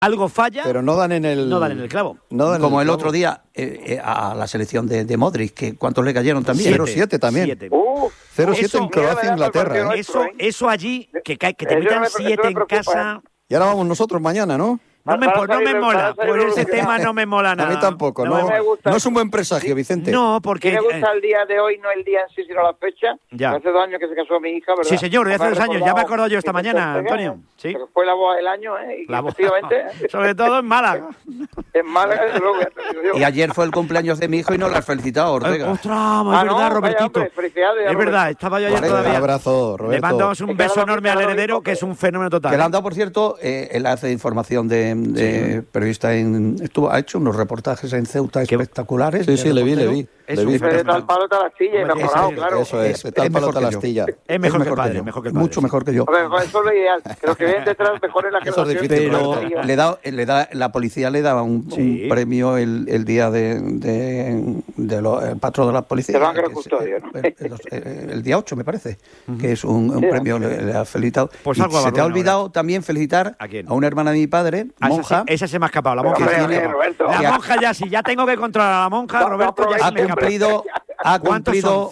algo falla, pero no dan en el clavo. Como el otro día a la selección de Modric, que ¿cuántos le cayeron también? 0-7 también. 0-7 en Croacia, Inglaterra. Eso allí, que te metan 7 en casa. Y ahora vamos nosotros mañana, ¿no? No me mola, pues ese tema no me mola nada. A mí tampoco, no es un buen presagio, Vicente. No, porque... Me gusta el día de hoy, no el día en sí, sino la fecha. Ya. Hace 2 años que se casó mi hija, ¿verdad? Sí, señor, hace 2 años, ya me he acordado yo esta mañana, Antonio. Sí. Fue la boda del año, y efectivamente... Sobre todo en Málaga. En Málaga, desde luego, ya te digo yo. Y ayer fue el cumpleaños de mi hijo y no lo has felicitado, Ortega. ¡Ostras! Es verdad, Robertito. Felicidades. Es verdad, estaba yo ayer todavía. Un abrazo, Roberto. Le mandamos un beso enorme al heredero, que es un fenómeno total. Que le han dado, por cierto, él hace información de periodista ha hecho unos reportajes en Ceuta espectaculares. Sí, le vi. De tal palo tal astilla, mejorado, claro. Eso es, de tal palo tal astilla. Es mejor que el padre, mucho mejor que yo. A ver, eso es lo ideal. Los que vienen detrás mejor es la generación. Pero la policía le daba un premio el día del patrón de la policía. Del ángel custodio, ¿no? El día 8, me parece, que es un premio, le ha felicitado. Pues y se te ha olvidado también felicitar a una hermana de mi padre, monja. Esa se me ha escapado, la monja. La monja ya, si ya tengo que controlar a la monja, Roberto, ya se me escapa. Ha cumplido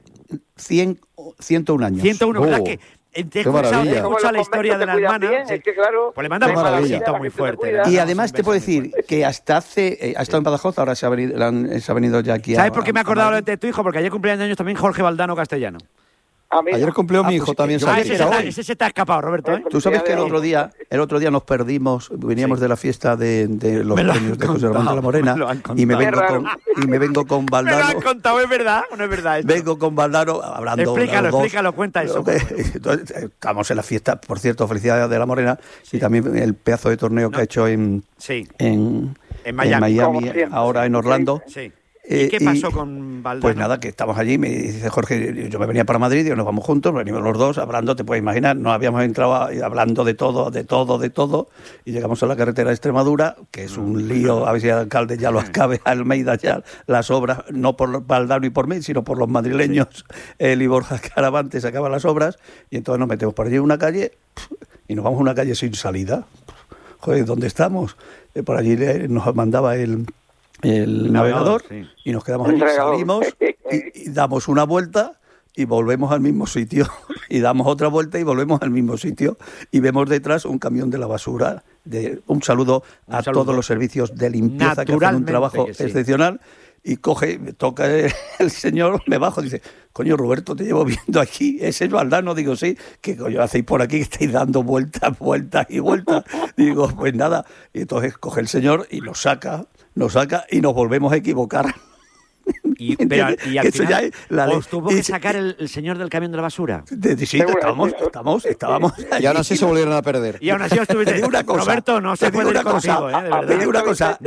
101 años. 101, ¿verdad que? Te he escuchado la historia de la hermana. Es que claro, pues le mandamos un besito muy fuerte. Y además te puedo decir que hasta hace... ha estado en Badajoz, ahora se ha venido ya aquí. ¿Sabes por qué me he acordado de tu hijo? Porque ayer cumplía años también Jorge Valdano Castellano. Ayer cumplió mi hijo también. Ese se te ha escapado, Roberto. Tú sabes que el otro día nos perdimos, veníamos de la fiesta de los premios de José Ramón de la Morena y me vengo con Valdano. Me lo han contado, ¿es verdad o no es verdad? Vengo con Valdano hablando. Explícalo, cuenta eso. Entonces, estamos en la fiesta, por cierto, felicidades de la Morena y también el pedazo de torneo que ha hecho en Miami, ahora en Orlando. Sí. ¿Y qué pasó con Valdano? Pues nada, que estamos allí, me dice Jorge, yo me venía para Madrid, y nos vamos juntos, venimos los dos hablando, te puedes imaginar, nos habíamos entrado hablando de todo, y llegamos a la carretera de Extremadura, que es un lío, a ver si el alcalde ya lo acabe, Almeida ya, las obras, no por Valdano y por mí, sino por los madrileños, él y Borja Caravante se acaban las obras, y entonces nos metemos por allí en una calle, y nos vamos a una calle sin salida. Joder, ¿dónde estamos? Por allí nos mandaba el navegador, y nos quedamos allí, salimos y damos una vuelta y volvemos al mismo sitio y damos otra vuelta y volvemos al mismo sitio y vemos detrás un camión de la basura. Un saludo a todos los servicios de limpieza que hacen un trabajo excepcional. Y toca el señor, me bajo, dice, coño, Roberto, te llevo viendo aquí, ¿ese es Valdano? Digo, sí, ¿qué coño hacéis por aquí que estáis dando vueltas y vueltas? Digo, pues nada, y entonces coge el señor y nos saca y nos volvemos a equivocar. Y al final os tuvo que sacar el señor del camión de la basura. Sí, estábamos. Y aún así se volvieron a perder. Y aún así os tuviste. Roberto, no se puede ir contigo, de verdad. Te digo una cosa,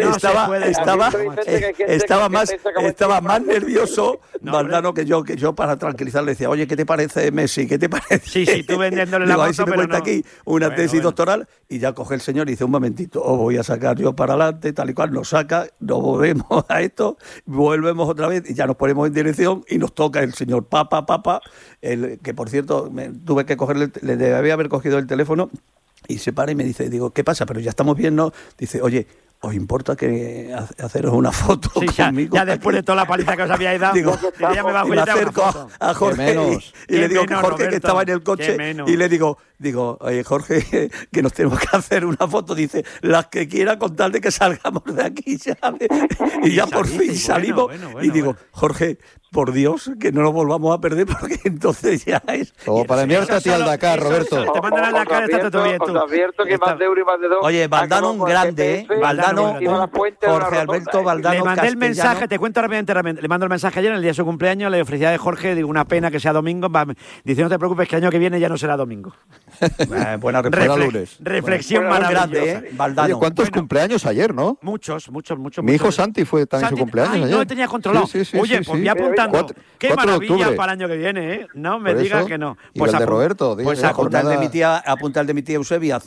estaba más nervioso Valdano que yo para tranquilizarle decía, oye, ¿qué te parece Messi? ¿Qué te parece? Sí, tú vendiéndole la moto, si me cuenta aquí una tesis doctoral, y ya coge el señor y dice, un momentito, os voy a sacar yo para adelante, tal y cual, nos saca, nos volvemos a esto, volvemos otra vez y ya nos ponemos en dirección y nos toca el señor Papa, que por cierto tuve que cogerle, le debía haber cogido el teléfono y se para y me dice, digo, ¿qué pasa? Pero ya estamos bien, ¿no? Dice, oye, ¿os importa que haceros una foto conmigo? Ya después de toda la paliza que os habíais dado, digo, me acerco a Jorge y le digo que Jorge, Roberto, que estaba en el coche, y le digo, oye, Jorge, que nos tenemos que hacer una foto. Dice, las que quiera, con tal de que salgamos de aquí, ¿sabes? Y ya por fin salimos. Y digo, Jorge, por Dios, que no nos volvamos a perder, porque entonces ya es... Como para enviarte a ti al Dakar, Roberto. Te mandan al Dakar, está todo bien tú. Os advierto que más de euro y más de dos... Oye, Valdano un grande, Valdano, Jorge Alberto Valdano. Le mandé el mensaje, te cuento rápidamente, le mando el mensaje ayer, en el día de su cumpleaños, le ofrecía de Jorge, digo, una pena que sea domingo, dice, no te preocupes, que el año que viene ya no será domingo. Buena reflexión maravillosa. Grande, Valdano. Oye, ¿cuántos cumpleaños ayer, no? Muchos. Mi hijo Santi fue también su cumpleaños ayer. No lo tenía controlado. Oye, pues voy apuntando. Qué maravilla para el año que viene, ¿eh? No me digas que no. Y el de Roberto. Pues apunta el de mi tía Eusebia.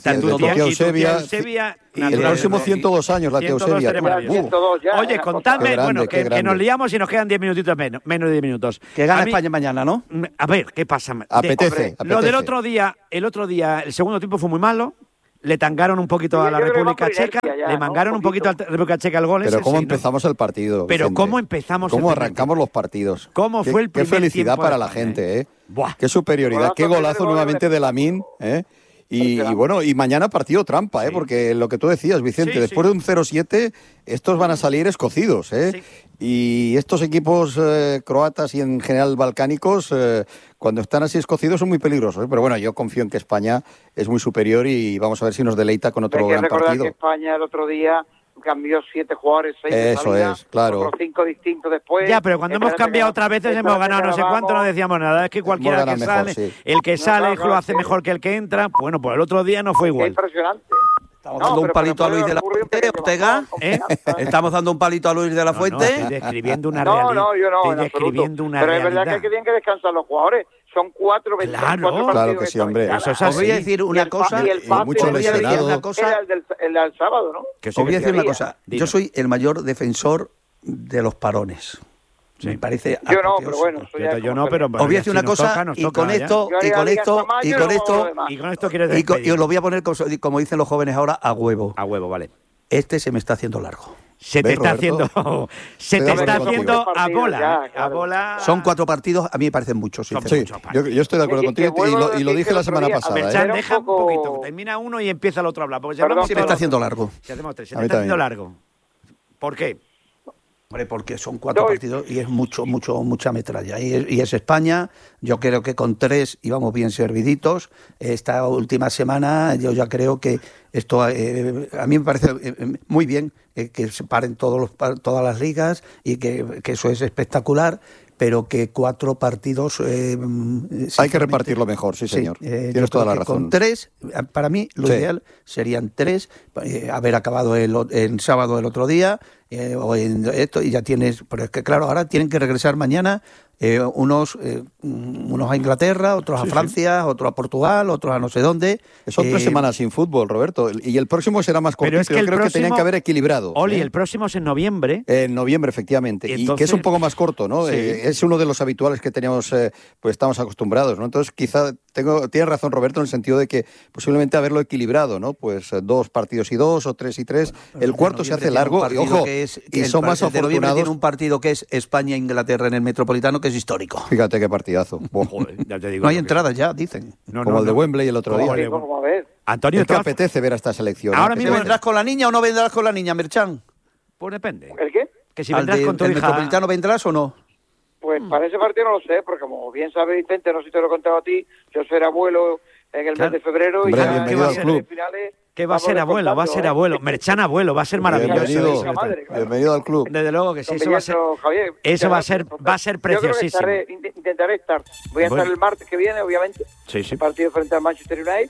Y el próximo 102 años la tía Eusebia. Oye, contadme, bueno, que nos liamos y nos quedan 10 minutitos menos de 10 minutos. Que gana España mañana, ¿no? A ver, ¿qué pasa? Apetece. Lo del otro día, el segundo tiempo fue muy malo. le tangaron un poquito a la República Checa, le mangaron un poquito a la República Checa el gol. Pero cómo empezamos el partido, Pero Vicente. cómo empezamos cómo arrancamos los partidos. ¿Cómo fue el primer Qué felicidad tiempo para la gente, ¿eh? Buah. Qué superioridad, qué golazo nuevamente de Lamine, ¿eh? Y bueno, y mañana partido trampa, porque lo que tú decías, Vicente, después de un 0-7, estos van a salir escocidos, Sí. Y estos equipos croatas y en general balcánicos, cuando están así escocidos, son muy peligrosos, Pero bueno, yo confío en que España es muy superior y vamos a ver si nos deleita con otro gran partido. Hay que recordar que España el otro día cambió 7 jugadores, 6 Eso es, claro. Otros 5 distintos después. Ya, pero cuando hemos cambiado otras veces hemos ganado no sé cuánto, no decíamos nada. Es que cualquiera que sale, el que sale lo hace mejor que el que entra. Bueno, pues el otro día no fue igual. Es impresionante. Estamos dando un palito a Luis de la Fuente, Ortega. Estamos dando un palito a Luis de la Fuente. Estoy describiendo una realidad. No, yo no. Estoy describiendo una pero realidad. es verdad que tienen que descansar los jugadores. Son 4 Claro que sí, hombre. Eso es Os así. voy a decir una cosa. mucho lesionado. Era el del sábado, ¿no? Os voy a decir una cosa. Yo soy el mayor defensor de los parones. Me parece yo no, apoteósico. pero bueno, Yo no, pero os voy a decir una cosa, y con esto quieres y despedir. os lo voy a poner, como dicen los jóvenes ahora, a huevo. A huevo, vale. Este se me está haciendo largo. Se te está Roberto? haciendo, se te Estoy de está acuerdo haciendo contigo. a bola. Ya, A claro. bola. Son 4 partidos, a mí me parecen muchos. Sí, sinceramente. yo estoy de acuerdo Y contigo que vuelvo a y lo decir dije que la el semana otro día, pasada. Berchan, Era un deja un poco- poquito. Termina uno y empieza el otro a hablar. Porque Perdón, llevamos Se me está todos- haciendo largo. Si hacemos 3, se A te mí está haciendo también. largo. ¿Por qué? Hombre, porque son 4 partidos y es mucha metralla. Y es España. Yo creo que con 3 íbamos bien serviditos. Esta última semana yo ya creo que esto a mí me parece muy bien que se paren todas las ligas y que eso es espectacular. Pero que 4 partidos... Hay que repartirlo mejor, sí, señor. Tienes toda la razón. Con 3, para mí, lo ideal serían 3, haber acabado el sábado del otro día, o en esto, y ya tienes... Pero es que, claro, ahora tienen que regresar mañana unos a Inglaterra, otros a Francia, otros a Portugal, otros a no sé dónde. Son 3 semanas sin fútbol, Roberto. Y el próximo será más cortito. Pero es que yo creo que tenían que haber equilibrado. Oli, el próximo es en noviembre. En noviembre, efectivamente. Y Y entonces- que es un poco más corto, ¿no? Sí. Es uno de los habituales que teníamos, pues estamos acostumbrados, ¿no? Entonces, quizá tiene razón Roberto en el sentido de que posiblemente haberlo equilibrado, ¿no? Pues 2 partidos y 2 o 3 y 3. El cuarto se hace largo y, ojo, y son más afortunados. Tiene un partido que es España-Inglaterra en el Metropolitano, que es histórico. Fíjate qué partidazo. Buah. Joder, ya te digo No hay yo que- entradas ya, dicen. No, Como el de Wembley el otro día. Joder. Vamos a ver. Antonio, Es que ¿tú apetece ver a esta selección. Ahora apetece. mismo ¿Vendrás con la niña o no vendrás con la niña, Merchan? Pues depende. ¿El qué? Que si ¿Al vendrás con tu el hija... Metropolitano vendrás o no? Pues para ese partido no lo sé, porque como bien sabe Vicente, no sé si te lo he contado a ti, yo soy abuelo en el Claro. mes de febrero. Hombre, y ya bienvenido en al club. finales Que va a vamos ser abuelo, va a ser descontando, abuelo. Merchan abuelo, va a ser maravilloso. Bienvenido, eso. madre, claro. bienvenido al club. Desde luego que sí, Don eso va a ser... Belleza, Javier, eso va a gracias. ser- Entonces, va a ser yo creo que preciosísimo. intentaré estar. Voy a Bueno. estar el martes que viene, obviamente, Sí, sí. el partido frente al Manchester United.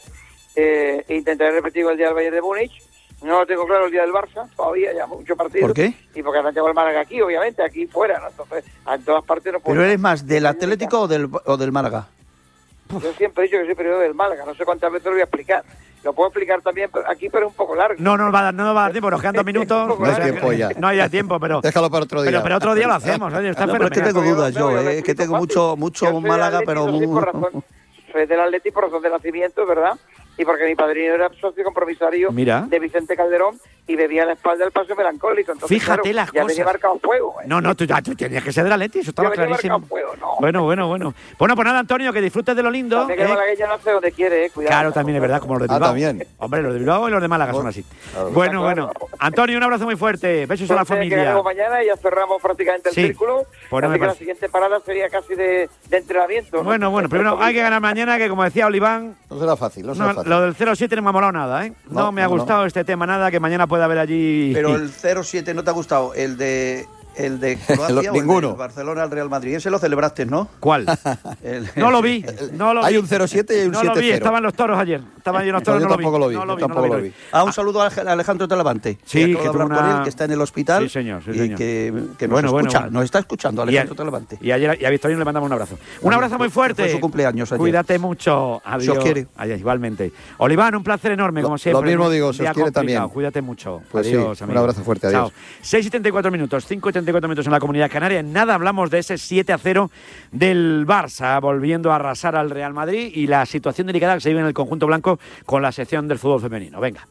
E intentaré repetir el día del Bayern de Múnich. No lo tengo claro el día del Barça, todavía ya mucho partido. ¿Por qué? Y porque ahora tengo el Málaga aquí, obviamente, aquí fuera, ¿no? Entonces, en todas partes no puedo. ¿Pero eres más del Atlético o del Málaga? Yo siempre he dicho que soy periodista del Málaga, no sé cuántas veces lo voy a explicar. Lo puedo explicar también aquí, pero es un poco largo. No nos va a dar tiempo, nos quedan 2 minutos. No hay tiempo ya. No hay ya tiempo, pero... Déjalo para otro día. Pero otro día lo hacemos, oye, está No, pero es que fenomenal. tengo dudas yo, me es que explico tengo fácil. mucho Yo soy Málaga, del pero... Atlético, sí, por razón. Soy del Atlético por razón de nacimiento, ¿verdad? Y porque mi padrino era socio compromisario Mira. de Vicente Calderón y bebía a la espalda del Paso Melancólico. Entonces, Fíjate claro, las ya cosas. tenía marcado fuego. No, tú tenías que ser de la Leti, eso estaba Yo venía clarísimo. marcado fuego, no. Bueno. Bueno, pues nada, Antonio, que disfrutes de lo lindo. También que el malagueño no hace donde quiere, cuidado. Claro, también es verdad, como los de Bilbao. también. Hombre, los de Bilbao y los de Málaga son así. Bueno. Antonio, un abrazo muy fuerte. Besos a la Entonces, familia. quedamos mañana y ya cerramos prácticamente el Sí. círculo. Pues no me así que la parece. siguiente parada sería casi de entrenamiento, ¿no? Bueno, primero hay que ganar mañana, que como decía Oliván, No será fácil, no será no, fácil. lo del 0-7 no me ha molado nada, ¿eh? No, No, me ha no, gustado este tema nada, que mañana puede haber allí... Pero el 0-7 no te ha gustado, el de Croacia o Ninguno. el de Barcelona al Real Madrid. Ese lo celebraste, ¿no? ¿Cuál? No lo vi, no lo Hay vi. un 0-7 y hay un No lo vi, 7-0. estaban los toros ayer. Estaban allí los toros, Yo no lo vi. tampoco lo vi, No yo tampoco lo vi. Un saludo a Alejandro Talavante. Sí, acabo que de hablar tuvo con una- él, que está en el hospital. Sí, señor, sí, y señor. que nos Bueno, escucha, bueno. nos está escuchando Alejandro Talavante. Y a Victorino le mandamos un abrazo. Un abrazo muy fuerte. Fue su cumpleaños ayer. Cuídate mucho. Adiós. Se os quiere. Adiós, igualmente. Oliván, un placer enorme, como siempre. mismo digo, se Día os quiere complicado. también. Cuídate mucho. Pues sí, Adiós, un amigo. abrazo fuerte, adiós. Chao. 6:74, 5:74. 34 minutos en la Comunidad Canaria. En nada hablamos de ese 7-0 del Barça, volviendo a arrasar al Real Madrid y la situación delicada que se vive en el conjunto blanco con la sección del fútbol femenino. Venga.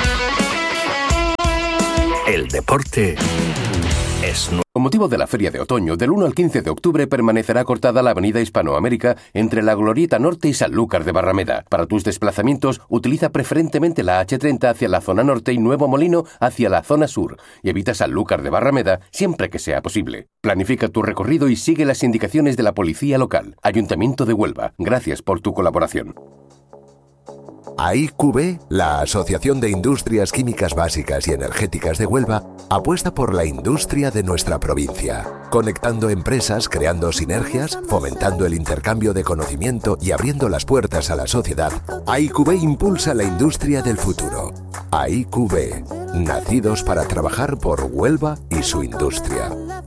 El deporte es nuevo. Con motivo de la Feria de Otoño, del 1 al 15 de octubre permanecerá cortada la avenida Hispanoamérica entre la Glorieta Norte y Sanlúcar de Barrameda. Para tus desplazamientos, utiliza preferentemente la H30 hacia la zona norte y Nuevo Molino hacia la zona sur, y evita Sanlúcar de Barrameda siempre que sea posible. Planifica tu recorrido y sigue las indicaciones de la policía local. Ayuntamiento de Huelva, gracias por tu colaboración. AIQB, la Asociación de Industrias Químicas Básicas y Energéticas de Huelva, apuesta por la industria de nuestra provincia, conectando empresas, creando sinergias, fomentando el intercambio de conocimiento y abriendo las puertas a la sociedad. AIQB impulsa la industria del futuro. AIQB, nacidos para trabajar por Huelva y su industria.